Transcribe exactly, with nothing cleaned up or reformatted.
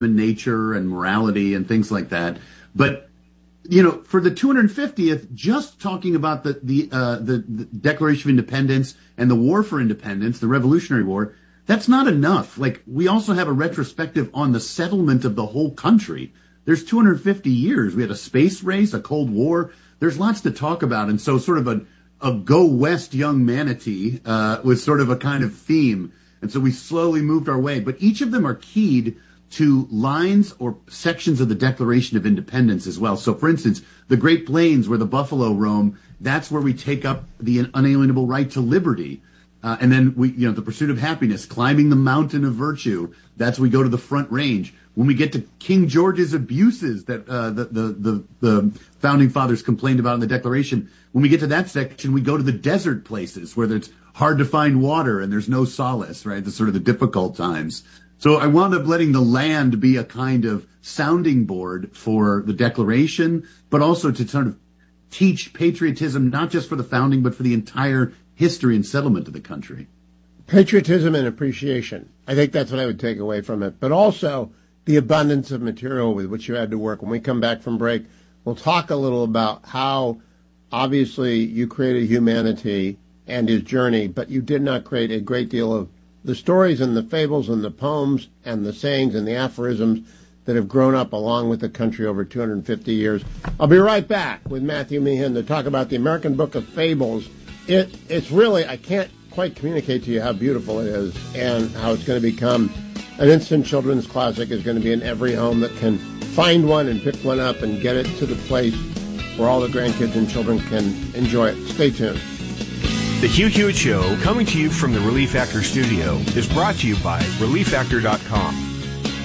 human nature and morality and things like that. But you know, for the two hundred fiftieth, just talking about the the, uh, the the Declaration of Independence and the War for Independence, the Revolutionary War, that's not enough. Like, we also have a retrospective on the settlement of the whole country. There's two hundred fifty years. We had a space race, a Cold War. There's lots to talk about, and so sort of a a go west, young manatee uh, was sort of a kind of theme, and so we slowly moved our way. But each of them are keyed to lines or sections of the Declaration of Independence as well. So, for instance, the Great Plains, where the buffalo roam, that's where we take up the unalienable right to liberty. Uh, and then we, you know, the pursuit of happiness, climbing the mountain of virtue. That's we go to the Front Range. When we get to King George's abuses that uh, the, the the the founding fathers complained about in the Declaration, when we get to that section, we go to the desert places where it's hard to find water and there's no solace, right? The sort of the difficult times. So I wound up letting the land be a kind of sounding board for the Declaration, but also to sort of teach patriotism, not just for the founding, but for the entire history and settlement of the country. Patriotism and appreciation. I think that's what I would take away from it. But also the abundance of material with which you had to work. When we come back from break, we'll talk a little about how obviously you created humanity and his journey, but you did not create a great deal of the stories and the fables and the poems and the sayings and the aphorisms that have grown up along with the country over two hundred fifty years. I'll be right back with Matthew Meehan to talk about the American Book of Fables. It, it's really, I can't quite communicate to you how beautiful it is and how it's going to become an instant children's classic. Is going to be in every home that can find one and pick one up and get it to the place where all the grandkids and children can enjoy it. Stay tuned. The Hugh Hewitt Show, coming to you from the Relief Factor studio, is brought to you by relief factor dot com.